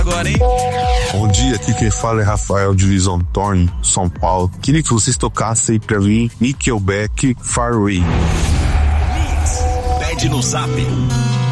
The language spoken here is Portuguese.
Agora, hein? Bom dia, aqui quem fala é Rafael de Luiz Antônio, São Paulo. Queria que vocês tocassem pra mim Nickelback, Far Away. Pede no Zap